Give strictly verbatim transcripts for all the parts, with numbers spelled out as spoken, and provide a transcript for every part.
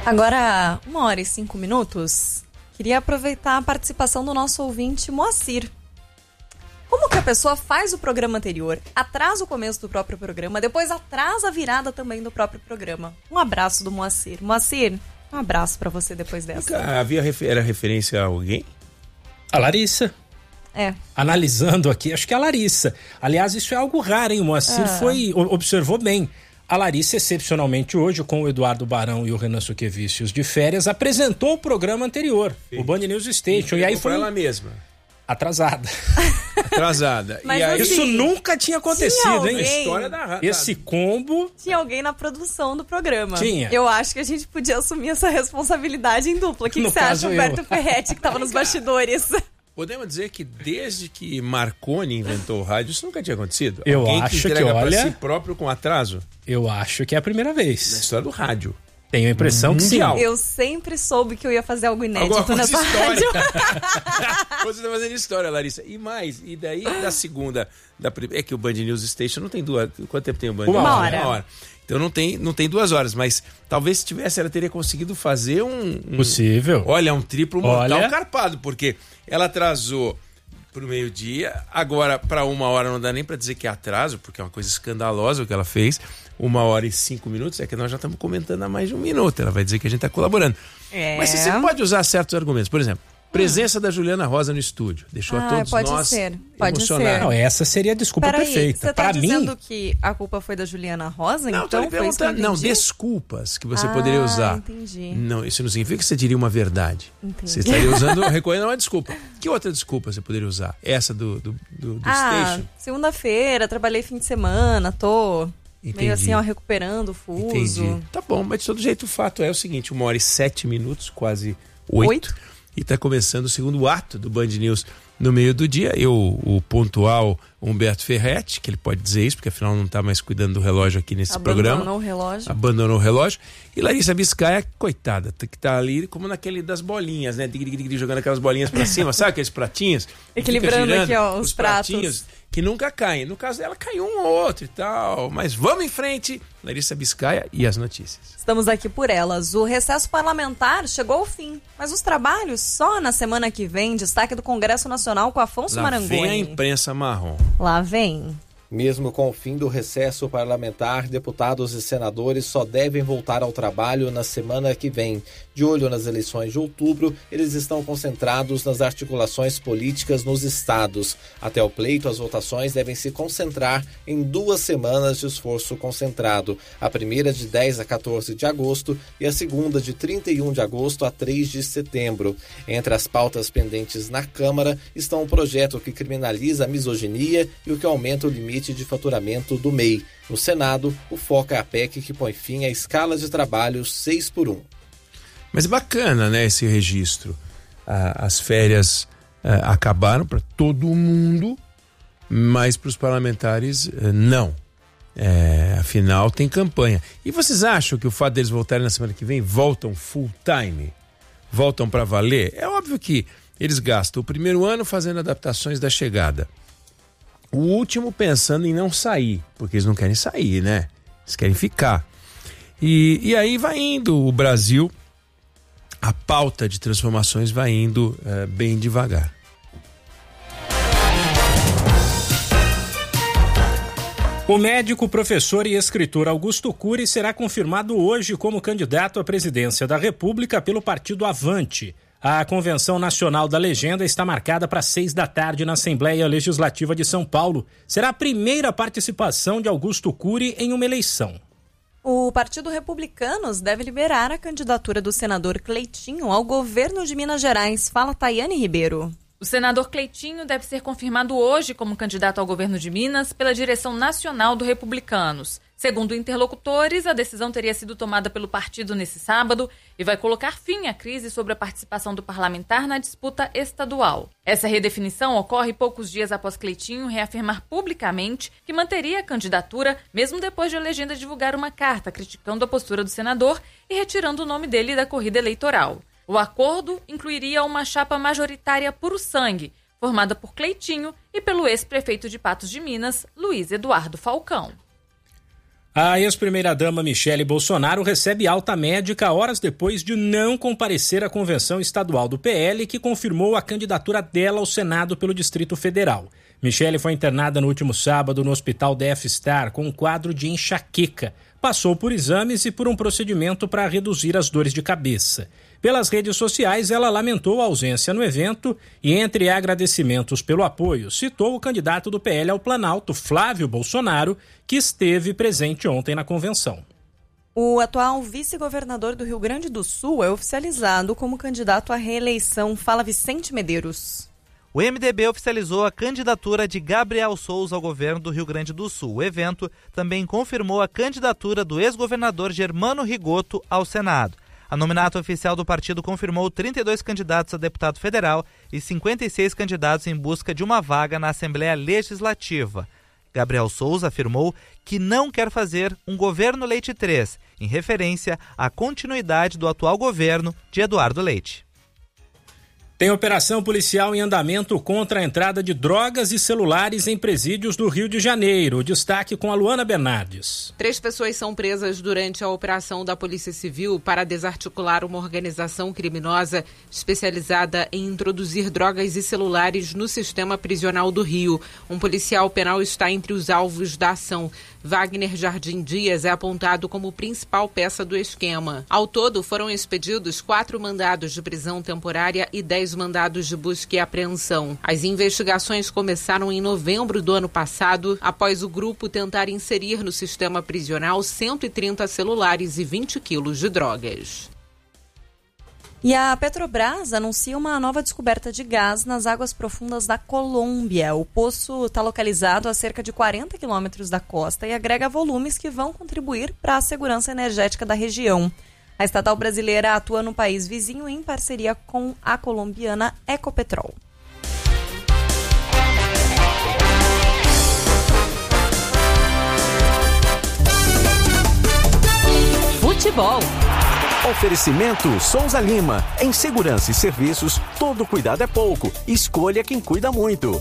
Agora, uma hora e cinco minutos, queria aproveitar a participação do nosso ouvinte Moacir. Como que a pessoa faz o programa anterior, atrasa o começo do próprio programa, depois atrasa a virada também do próprio programa? Um abraço do Moacir. Moacir, um abraço pra você depois dessa. Havia, era referência a alguém? A Larissa. É. Analisando aqui, acho que é a Larissa. Aliás, isso é algo raro, hein? O Moacir é. foi, observou bem. A Larissa, excepcionalmente hoje, com o Eduardo Barão e o Renan Suquevicius de férias, apresentou o programa anterior, Sim. o Band News Station. E, e aí foi ela mesma. Atrasada. Atrasada. Mas e aí, assim, isso nunca tinha acontecido, tinha hein? alguém, a história da Esse combo... Tinha alguém na produção do programa. Tinha. Eu acho que a gente podia assumir essa responsabilidade em dupla. O que, que você acha, Humberto Ferretti, que estava nos bastidores? Podemos dizer que desde que Marconi inventou o rádio, isso nunca tinha acontecido? Eu Alguém acho que que, olha... para si próprio com atraso? Eu acho que é a primeira vez. Na história do rádio. Tenho a impressão Mundial. que sim. Eu sempre soube que eu ia fazer algo inédito Alguma nessa rádio. Você está fazendo história, Larissa. E mais, e daí da segunda... Da, é que o Band News Station não tem duas... Quanto tempo tem o Band News? Uma hora. Uma hora. Então não tem, não tem duas horas, mas talvez se tivesse, ela teria conseguido fazer um... um Possível. Olha, um triplo mortal olha. carpado, porque ela atrasou pro meio-dia, agora para uma hora não dá nem para dizer que é atraso, porque é uma coisa escandalosa o que ela fez. Uma hora e cinco minutos, é que nós já estamos comentando há mais de um minuto. Ela vai dizer que a gente está colaborando. É. Mas você pode usar certos argumentos. Por exemplo, presença hum. da Juliana Rosa no estúdio. Deixou ah, a todos pode nós ser. Pode emocionados. ser. Não, essa seria a desculpa Peraí, perfeita. Você tá pra dizendo mim... que a culpa foi da Juliana Rosa? Não, então tô foi isso que eu não, entendi? desculpas que você ah, poderia usar. Entendi. Não, isso não significa que você diria uma verdade. Entendi. Você estaria usando, recorrendo a uma desculpa. Que outra desculpa você poderia usar? Essa do, do, do, do ah, station? segunda-feira, trabalhei fim de semana, tô... Entendi. Meio assim, ó, recuperando o fuso. Entendi. Tá bom, mas de todo jeito o fato é o seguinte, uma hora e sete minutos, quase oito, Oito? E tá começando o segundo ato do Band News no meio do dia. Eu, o pontual Humberto Ferretti, que ele pode dizer isso, porque afinal não tá mais cuidando do relógio aqui nesse Abandonou programa. Abandonou o relógio. Abandonou o relógio. E Larissa Biscaia, coitada, que tá ali como naquele das bolinhas, né? Jogando aquelas bolinhas pra cima, sabe aqueles pratinhos? Equilibrando aqui, ó, os, os pratos. pratinhos que nunca caem. No caso dela, caiu um ou outro e tal. Mas vamos em frente, Larissa Biscaia e as notícias. Estamos aqui por elas. O recesso parlamentar chegou ao fim, mas os trabalhos só na semana que vem. Destaque do Congresso Nacional com Afonso Lá Marangoni. Vem a imprensa marrom. Lá vem. Mesmo com o fim do recesso parlamentar, deputados e senadores só devem voltar ao trabalho na semana que vem. De olho nas eleições de outubro, eles estão concentrados nas articulações políticas nos estados. Até o pleito, as votações devem se concentrar em duas semanas de esforço concentrado. A primeira de dez a quatorze de agosto e a segunda de trinta e um de agosto a três de setembro. Entre as pautas pendentes na Câmara estão o projeto que criminaliza a misoginia e o que aumenta o limite de faturamento do M E I. No Senado, o foco é a P E C que põe fim à escala de trabalho seis por um. Mas é bacana, né, esse registro. Ah, as férias ah, acabaram para todo mundo, mas para os parlamentares ah, não. É, afinal, tem campanha. E vocês acham que o fato deles voltarem na semana que vem, voltam full time? Voltam para valer? É óbvio que eles gastam o primeiro ano fazendo adaptações da chegada. O último pensando em não sair, porque eles não querem sair, né? Eles querem ficar. E, e aí vai indo o Brasil, a pauta de transformações vai indo é, bem devagar. O médico, professor e escritor Augusto Cury será confirmado hoje como candidato à presidência da República pelo partido Avante. A Convenção Nacional da Legenda está marcada para seis da tarde na Assembleia Legislativa de São Paulo. Será a primeira participação de Augusto Cury em uma eleição. O Partido Republicanos deve liberar a candidatura do senador Cleitinho ao governo de Minas Gerais. Fala Tayane Ribeiro. O senador Cleitinho deve ser confirmado hoje como candidato ao governo de Minas pela direção nacional do Republicanos. Segundo interlocutores, a decisão teria sido tomada pelo partido nesse sábado e vai colocar fim à crise sobre a participação do parlamentar na disputa estadual. Essa redefinição ocorre poucos dias após Cleitinho reafirmar publicamente que manteria a candidatura, mesmo depois de a legenda divulgar uma carta criticando a postura do senador e retirando o nome dele da corrida eleitoral. O acordo incluiria uma chapa majoritária puro sangue, formada por Cleitinho e pelo ex-prefeito de Patos de Minas, Luiz Eduardo Falcão. A ex-primeira-dama Michele Bolsonaro recebe alta médica horas depois de não comparecer à convenção estadual do P L, que confirmou a candidatura dela ao Senado pelo Distrito Federal. Michele foi internada no último sábado no Hospital Death Star com um quadro de enxaqueca. Passou por exames e por um procedimento para reduzir as dores de cabeça. Pelas redes sociais, ela lamentou a ausência no evento e, entre agradecimentos pelo apoio, citou o candidato do P L ao Planalto, Flávio Bolsonaro, que esteve presente ontem na convenção. O atual vice-governador do Rio Grande do Sul é oficializado como candidato à reeleição. Fala Vicente Medeiros. O M D B oficializou a candidatura de Gabriel Souza ao governo do Rio Grande do Sul. O evento também confirmou a candidatura do ex-governador Germano Rigoto ao Senado. A nominata oficial do partido confirmou trinta e dois candidatos a deputado federal e cinquenta e seis candidatos em busca de uma vaga na Assembleia Legislativa. Gabriel Souza afirmou que não quer fazer um governo Leite três, em referência à continuidade do atual governo de Eduardo Leite. Tem operação policial em andamento contra a entrada de drogas e celulares em presídios do Rio de Janeiro. O destaque com a Luana Bernardes. Três pessoas são presas durante a operação da Polícia Civil para desarticular uma organização criminosa especializada em introduzir drogas e celulares no sistema prisional do Rio. Um policial penal está entre os alvos da ação. Wagner Jardim Dias é apontado como principal peça do esquema. Ao todo, foram expedidos quatro mandados de prisão temporária e dez mandados de busca e apreensão. As investigações começaram em novembro do ano passado, após o grupo tentar inserir no sistema prisional cento e trinta celulares e vinte quilos de drogas. E a Petrobras anuncia uma nova descoberta de gás nas águas profundas da Colômbia. O poço está localizado a cerca de quarenta quilômetros da costa e agrega volumes que vão contribuir para a segurança energética da região. A estatal brasileira atua no país vizinho em parceria com a colombiana Ecopetrol. Futebol. Oferecimento Souza Lima. Em segurança e serviços, todo cuidado é pouco. Escolha quem cuida muito.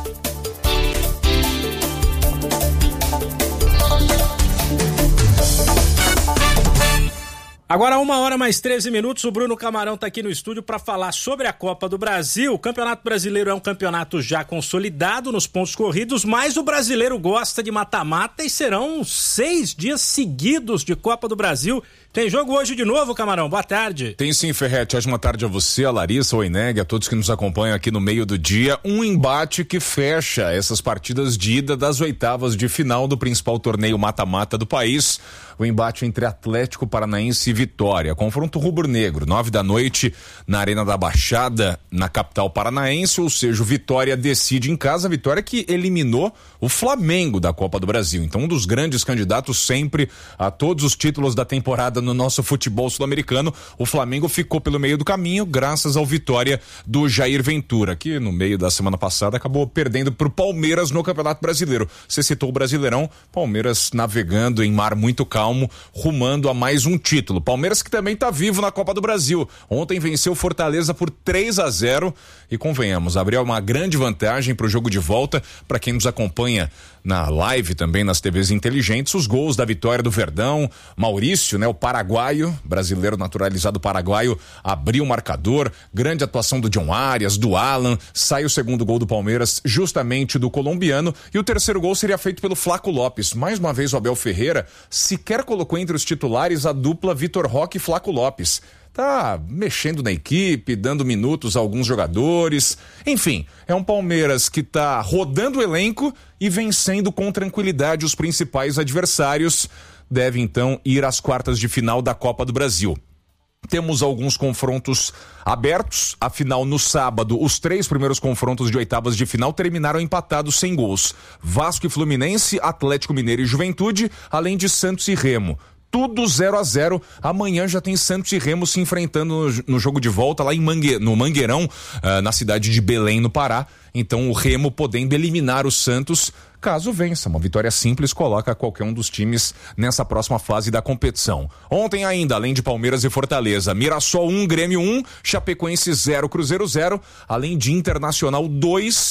Agora, uma hora mais treze minutos, o Bruno Camarão está aqui no estúdio para falar sobre a Copa do Brasil. O Campeonato Brasileiro é um campeonato já consolidado nos pontos corridos, mas o brasileiro gosta de mata-mata e serão seis dias seguidos de Copa do Brasil. Tem jogo hoje de novo, Camarão? Boa tarde. Tem sim, Ferretti. Ótima tarde a você, a Larissa, o Eneg, a todos que nos acompanham aqui no meio do dia. Um embate que fecha essas partidas de ida das oitavas de final do principal torneio mata-mata do país. O embate entre Atlético Paranaense e Vitória. Confronto rubro-negro, nove da noite, na Arena da Baixada, na capital paranaense, ou seja, o Vitória decide em casa. A Vitória que eliminou o Flamengo da Copa do Brasil. Então, um dos grandes candidatos sempre a todos os títulos da temporada no nosso futebol sul-americano. O Flamengo ficou pelo meio do caminho, graças ao Vitória do Jair Ventura, que no meio da semana passada acabou perdendo pro Palmeiras no Campeonato Brasileiro. Você citou o Brasileirão, Palmeiras navegando em mar muito calmo, rumando a mais um título. Palmeiras que também está vivo na Copa do Brasil. Ontem venceu Fortaleza por três a zero e convenhamos, abriu uma grande vantagem para o jogo de volta. Para quem nos acompanha na live também nas T Vs inteligentes, os gols da vitória do Verdão, Maurício, né, o paraguaio, brasileiro naturalizado paraguaio, abriu o marcador, grande atuação do John Arias, do Alan, sai o segundo gol do Palmeiras, justamente do colombiano, e o terceiro gol seria feito pelo Flaco Lopes. Mais uma vez o Abel Ferreira sequer colocou entre os titulares a dupla Vitor Roque e Flaco Lopes. Tá mexendo na equipe, dando minutos a alguns jogadores. Enfim, é um Palmeiras que tá rodando o elenco e vencendo com tranquilidade os principais adversários. Deve então ir às quartas de final da Copa do Brasil. Temos alguns confrontos abertos, afinal no sábado os três primeiros confrontos de oitavas de final terminaram empatados sem gols. Vasco e Fluminense, Atlético Mineiro e Juventude, além de Santos e Remo. Tudo zero a zero. Amanhã já tem Santos e Remo se enfrentando no, no jogo de volta lá em Mangue, no Mangueirão, uh, na cidade de Belém, no Pará. Então o Remo podendo eliminar o Santos caso vença. Uma vitória simples coloca qualquer um dos times nessa próxima fase da competição. Ontem ainda, além de Palmeiras e Fortaleza, Mirassol um, Grêmio um, Chapecoense zero, Cruzeiro zero, além de Internacional dois,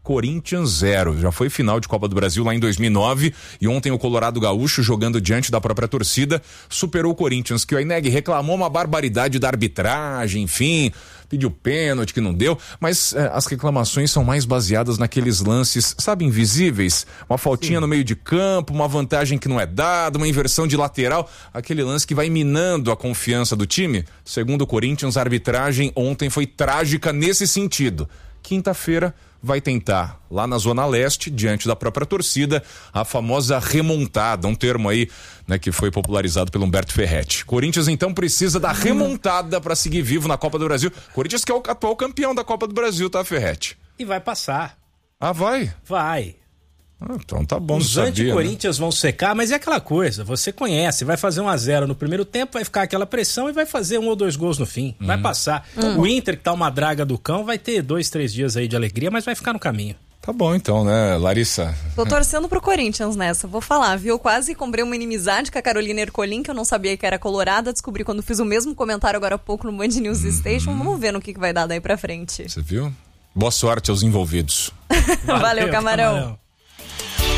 Corinthians zero. Já foi final de Copa do Brasil lá em dois mil e nove e ontem o Colorado Gaúcho, jogando diante da própria torcida, superou o Corinthians, que o Aineg reclamou uma barbaridade da arbitragem, enfim, pediu pênalti que não deu, mas eh, as reclamações são mais baseadas naqueles lances, sabe, invisíveis, uma faltinha Sim. no meio de campo, uma vantagem que não é dada, uma inversão de lateral, aquele lance que vai minando a confiança do time. Segundo o Corinthians, a arbitragem ontem foi trágica nesse sentido. Quinta-feira vai tentar, lá na Zona Leste, diante da própria torcida, a famosa remontada, um termo aí, né, que foi popularizado pelo Humberto Ferretti. Corinthians, então, precisa da remontada para seguir vivo na Copa do Brasil. Corinthians que é o atual campeão da Copa do Brasil, tá, Ferretti? E vai passar. Ah, vai? Vai. Ah, então tá bom, os anti-Corinthians, né, vão secar, mas é aquela coisa, você conhece, vai fazer um a zero no primeiro tempo, vai ficar aquela pressão e vai fazer um ou dois gols no fim, hum. vai passar. Hum. O Inter, que tá uma draga do cão, vai ter dois, três dias aí de alegria, mas vai ficar no caminho. Tá bom então, né, Larissa? Tô torcendo pro Corinthians nessa, vou falar, viu? Eu quase comprei uma inimizade com a Carolina Ercolim, que eu não sabia que era colorada, descobri quando fiz o mesmo comentário agora há pouco no Band News uhum. Station, vamos ver no que, que vai dar daí pra frente. Você viu? Boa sorte aos envolvidos. Valeu, Valeu, Camarão. Camarão.